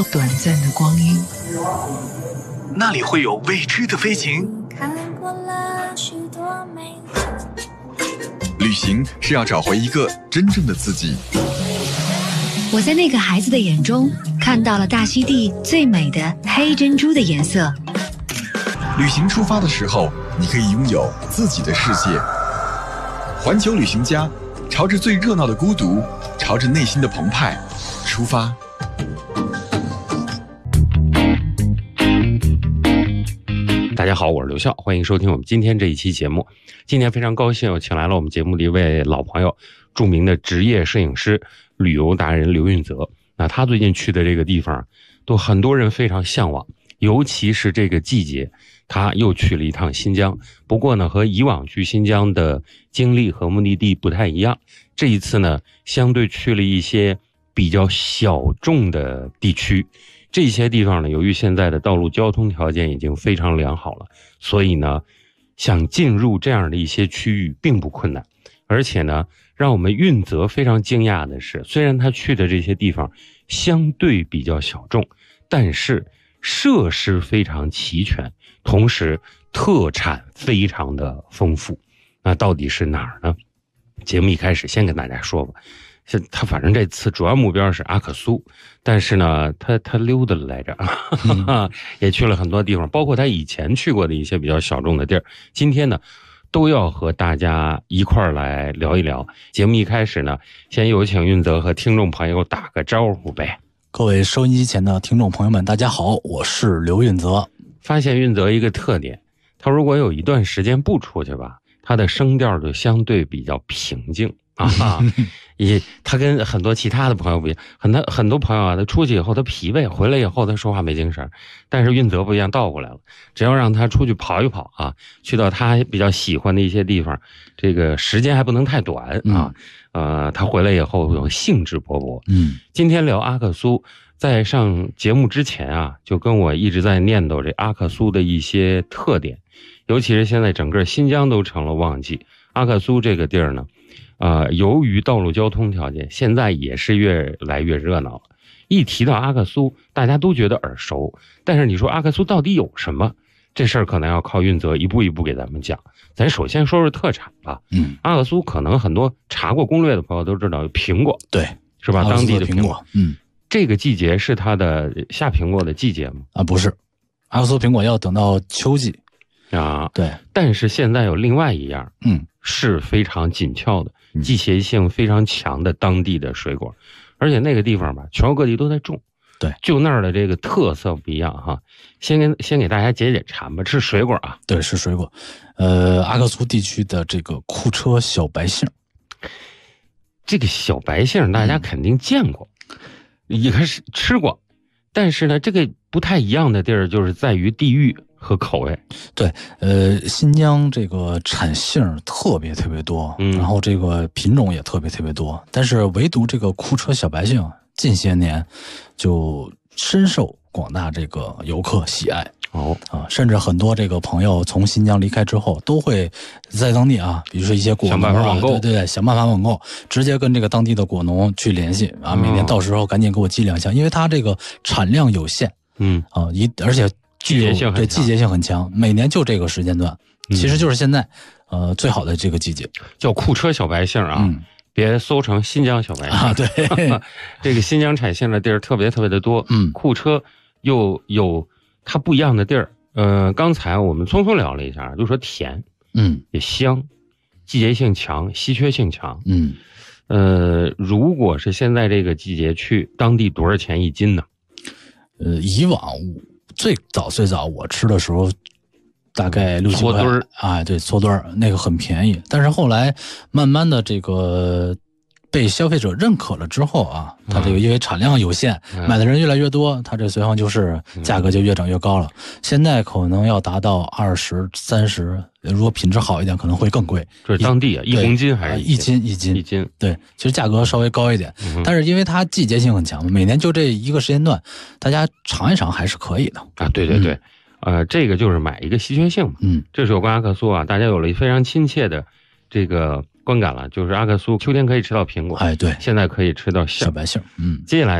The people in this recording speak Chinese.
短暂的光阴， 那里会有未知的飞行。 看过了许多美旅行是要找回一个真正的自己。 我在那个孩子的眼中看到了大溪地最美的黑珍珠的颜色。 旅行出发的时候，你可以拥有自己的世界。环球旅行家，朝着最热闹的孤独，朝着内心的澎湃出发。 大家好，我是刘笑，欢迎收听我们今天这一期节目。今天非常高兴，我请来了我们节目的一位老朋友，著名的职业摄影师、旅游达人刘运泽。那他最近去的这个地方，都很多人非常向往，尤其是这个季节，他又去了一趟新疆。不过呢，和以往去新疆的经历和目的地不太一样，这一次呢，相对去了一些比较小众的地区。这些地方呢，由于现在的道路交通条件已经非常良好了，所以呢，想进入这样的一些区域并不困难。而且呢，让我们运泽非常惊讶的是，虽然他去的这些地方相对比较小众，但是设施非常齐全，同时特产非常的丰富。那到底是哪儿呢？节目一开始先跟大家说吧，他反正这次主要目标是阿克苏，但是呢，他溜达了来着，也去了很多地方，包括他以前去过的一些比较小众的地儿。今天呢，都要和大家一块儿来聊一聊。节目一开始呢，先有请运泽和听众朋友打个招呼呗。 各位收音机前的听众朋友们，大家好，我是刘运泽。 发现运泽一个特点，他如果有一段时间不出去吧，他的声调就相对比较平静啊。他跟很多其他的朋友不一样，很多朋友啊，他出去以后他疲惫，回来以后他说话没精神。但是运泽不一样，倒过来了，只要让他出去跑一跑啊，去到他比较喜欢的一些地方，这个时间还不能太短啊。他回来以后有兴致勃勃。今天聊阿克苏，在上节目之前啊，就跟我一直在念叨这阿克苏的一些特点，尤其是现在整个新疆都成了旺季，阿克苏这个地儿呢，由于道路交通条件，现在也是越来越热闹了。一提到阿克苏，大家都觉得耳熟，但是你说阿克苏到底有什么？这事儿可能要靠运泽一步一步给咱们讲。咱首先说说特产吧。阿克苏可能很多查过攻略的朋友都知道有苹果， 对， 是吧？当地的苹果。 这个季节是它的下苹果的季节吗？ 不是，阿克苏苹果要等到秋季啊。 对， 但是现在有另外一样，是非常紧俏的，季节性非常强的当地的水果，而且那个地方吧，全国各地都在种。 对， 就那儿的这个特色不一样哈。先给大家解解馋吧，是水果啊。 对，是水果。阿克苏地区的这个库车小白杏， 这个小白杏大家肯定见过，也开始吃过，但是呢，这个不太一样的地儿就是在于地域和口味。 对，新疆这个产杏特别特别多，然后这个品种也特别特别多，但是唯独这个库车小白杏近些年就深受广大这个游客喜爱。甚至很多这个朋友从新疆离开之后，都会在当地啊，比如说一些果农想办法网购， 对，想办法网购，直接跟这个当地的果农去联系啊，每年到时候赶紧给我寄2箱，因为它这个产量有限，而且季节性很强， 每年就这个时间段，其实就是现在最好的这个季节， 叫库车小白杏啊。别搜成新疆小白杏啊，对， 这个新疆产杏的地儿特别特别的多，库车又有它不一样的地儿。刚才我们匆匆聊了一下，就说甜，也香，季节性强，稀缺性强，如果是现在这个季节去，当地多少钱一斤呢？ 以往最早我吃的时候，大概6、7块啊，对，搓墩儿那个很便宜，但是后来慢慢的这个被消费者认可了之后啊，它这个因为产量有限，买的人越来越多，它这随后就是价格就越整越高了。现在可能要达到20、30，如果品质好一点可能会更贵。 这是当地啊，1公斤还是 1斤？对，其实价格稍微高一点，但是因为它季节性很强，每年就这一个时间段，大家尝一尝还是可以的啊。对对对。这个就是买一个稀缺性嘛。这是有关阿克苏啊，大家有了非常亲切的这个观感了，就是阿克苏秋天可以吃到苹果， 对， 现在可以吃到小白杏。 接下来